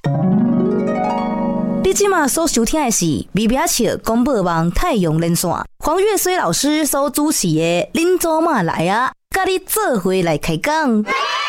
你今晚所收听的是微表笑广播网太阳连线，黄月水老师所主持的恁做嘛来啊，跟你做伙来开讲。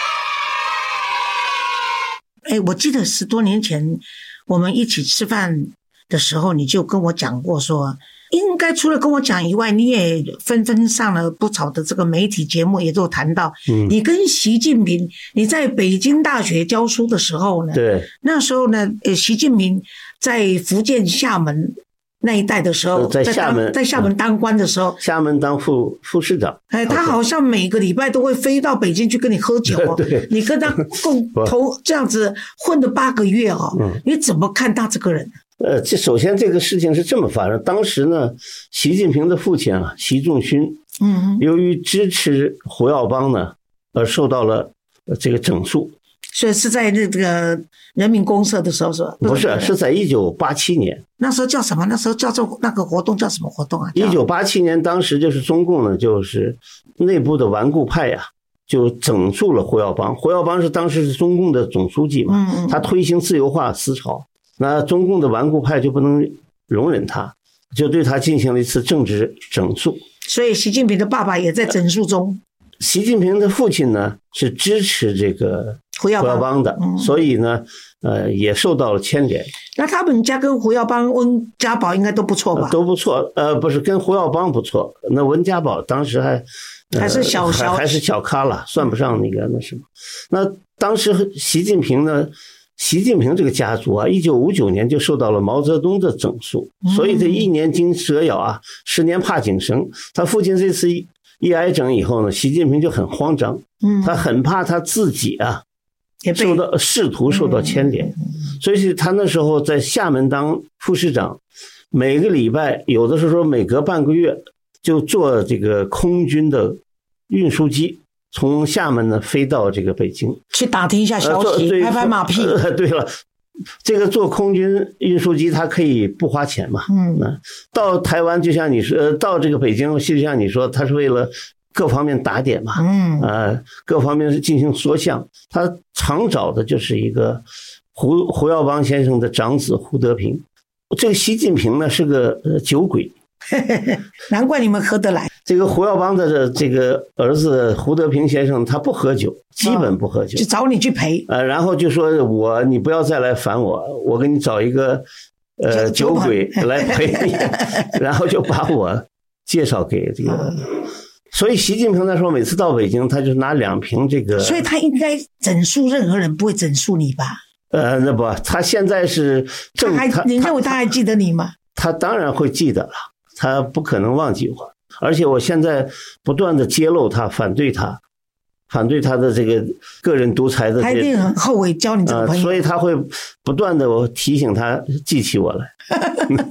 我记得10多年前我们一起吃饭的时候，你就跟我讲过说，应该除了跟我讲以外，你也纷纷上了不少的这个媒体节目，也都谈到，你跟习近平，你在北京大学教书的时候呢， 对， 那时候呢，习近平在福建厦门那一带的时候，在厦门当官的时候， 厦门当副市长， 他好像每个礼拜都会飞到北京去跟你喝酒哦，你跟他共同这样子混了8个月哦，你怎么看他这个人？ 首先这个事情是这么发生，当时呢，习近平的父亲啊，习仲勋，由于支持胡耀邦呢，而受到了这个整肃。 所以是在那个人民公社的时候是吧？ 不是，是在1987年。 那时候叫什么？那时候叫做那个活动叫什么活动啊 ？1987年，当时就是中共呢，就是内部的顽固派呀，就整肃了胡耀邦。胡耀邦当时是中共的总书记嘛，他推行自由化思潮，那中共的顽固派就不能容忍他，就对他进行了一次政治整肃。 所以习近平的爸爸也在整肃中。 习近平的父亲呢是支持这个胡耀邦的，所以呢，也受到了牵连。 那他们家跟胡耀邦、温家宝应该都不错吧？ 都不错，不是跟胡耀邦不错，那温家宝当时还是小咖了，算不上那什么。那当时习近平这个家族啊，1959年就受到了毛泽东的整肃，所以这1年经蛇咬啊，10年怕井绳。他父亲这次一挨整以后呢，习近平就很慌张，他很怕他自己啊仕途受到牵连，所以他那时候在厦门当副市长，每个礼拜有的时候每隔半个月就坐这个空军的运输机从厦门呢飞到这个北京去打听一下消息，拍拍马屁。 对了，这个坐空军运输机它可以不花钱嘛，到台湾就像你说，到这个北京就像你说，他是为了各方面打点嘛，各方面是进行缩项。他常找的就是一个胡耀邦先生的长子胡德平。这个习近平呢是个酒鬼， 难怪你们合得来。 这个胡耀邦的这个儿子胡德平先生他不喝酒，基本不喝酒， 就找你去陪， 然后就说你不要再来烦我给你找一个酒鬼来陪你，然后就把我介绍给这个。所以习近平那时候每次到北京，他就拿2瓶这个。 所以他应该整肃任何人，不会整肃你吧？ 那不，他现在是你认为他还记得你吗？ 他当然会记得了，他不可能忘记我。而且我现在不断的揭露他，反对他的这个个人独裁的， 他一定很后悔交你这个朋友， 所以他会不断的提醒他记起我来。